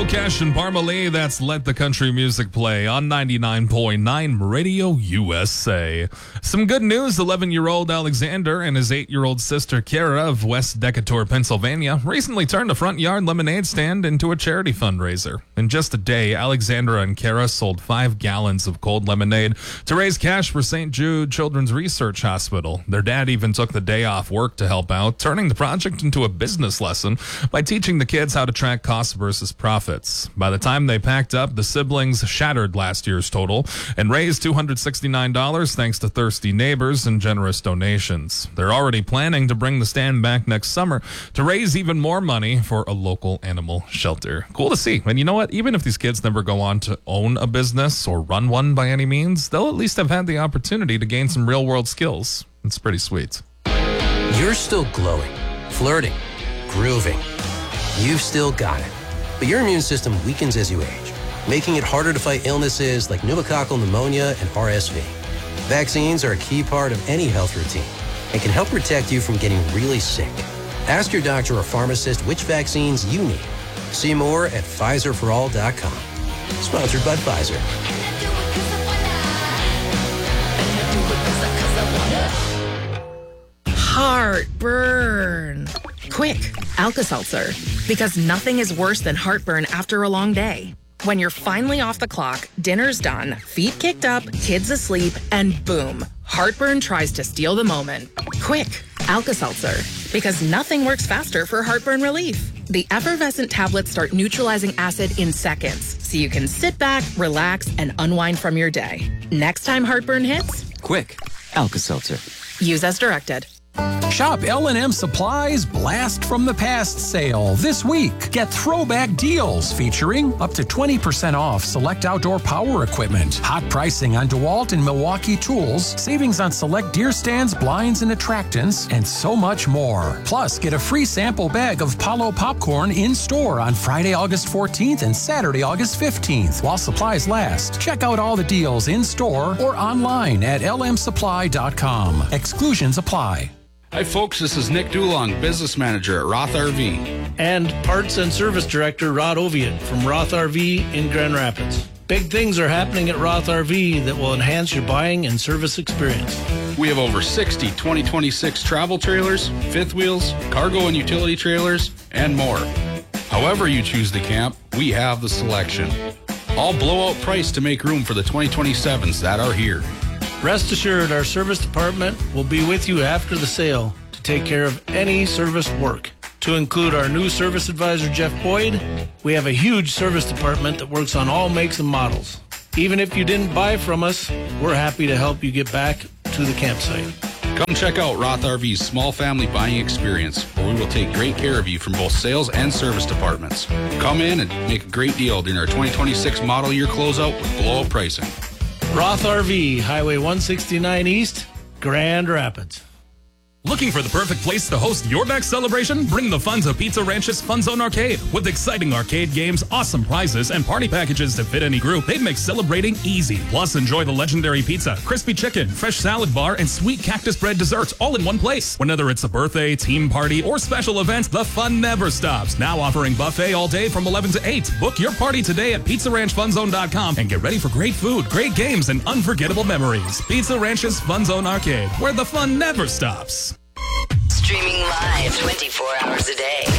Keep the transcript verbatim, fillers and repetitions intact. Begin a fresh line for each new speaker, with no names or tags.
Joe Cash and Parmalee, that's Let the Country Music Play on ninety-nine point nine Radio U S A. Some good news, eleven-year-old Alexander and his eight-year-old sister Kara of West Decatur, Pennsylvania, recently turned a front yard lemonade stand into a charity fundraiser. In just a day, Alexandra and Kara sold five gallons of cold lemonade to raise cash for Saint Jude Children's Research Hospital. Their dad even took the day off work to help out, turning the project into a business lesson by teaching the kids how to track costs versus profits. By the time they packed up, the siblings shattered last year's total and raised two hundred sixty-nine dollars thanks to thirsty neighbors and generous donations. They're already planning to bring the stand back next summer to raise even more money for a local animal shelter. Cool to see. And you know what? Even if these kids never go on to own a business or run one by any means, they'll at least have had the opportunity to gain some real-world skills. It's pretty sweet.
You're still glowing, flirting, grooving. You've still got it. But your immune system weakens as you age, making it harder to fight illnesses like pneumococcal pneumonia and R S V. Vaccines are a key part of any health routine and can help protect you from getting really sick. Ask your doctor or pharmacist which vaccines you need. See more at Pfizer for all dot com. Sponsored by Pfizer.
Heartburn. Quick, Alka-Seltzer. Because nothing is worse than heartburn after a long day. When you're finally off the clock, dinner's done, feet kicked up, kids asleep, and boom, heartburn tries to steal the moment. Quick, Alka-Seltzer. Because nothing works faster for heartburn relief. The effervescent tablets start neutralizing acid in seconds, so you can sit back, relax, and unwind from your day. Next time heartburn hits,
quick, Alka-Seltzer.
Use as directed.
Shop L and M Supply's Blast from the Past sale this week. Get throwback deals featuring up to twenty percent off select outdoor power equipment, hot pricing on DeWalt and Milwaukee tools, savings on select deer stands, blinds, and attractants, and so much more. Plus, get a free sample bag of Palo popcorn in store on Friday, August fourteenth and Saturday, August fifteenth while supplies last. Check out all the deals in store or online at L M supply dot com. Exclusions apply.
Hi folks, this is Nick Dulong, Business Manager at Roth R V.
And Parts and Service Director Rod Oviatt from Roth R V in Grand Rapids. Big things are happening at Roth R V that will enhance your buying and service experience.
We have over sixty twenty twenty-six travel trailers, fifth wheels, cargo and utility trailers, and more. However you choose to camp, we have the selection. All blowout price to make room for the twenty twenty-sevens that are here.
Rest assured, our service department will be with you after the sale to take care of any service work. To include our new service advisor, Jeff Boyd, we have a huge service department that works on all makes and models. Even if you didn't buy from us, we're happy to help you get back to the campsite.
Come check out Roth R V's small family buying experience, where we will take great care of you from both sales and service departments. Come in and make a great deal during our twenty twenty-six model year closeout with blowout pricing.
Roth R V, Highway one sixty-nine East, Grand Rapids.
Looking for the perfect place to host your next celebration? Bring the fun to Pizza Ranch's Fun Zone Arcade. With exciting arcade games, awesome prizes, and party packages to fit any group, they'd make celebrating easy. Plus, enjoy the legendary pizza, crispy chicken, fresh salad bar, and sweet cactus bread desserts all in one place. Whether it's a birthday, team party, or special event, the fun never stops. Now offering buffet all day from eleven to eight. Book your party today at pizza ranch fun zone dot com and get ready for great food, great games, and unforgettable memories. Pizza Ranch's Fun Zone Arcade, where the fun never stops.
Streaming live twenty-four hours a day.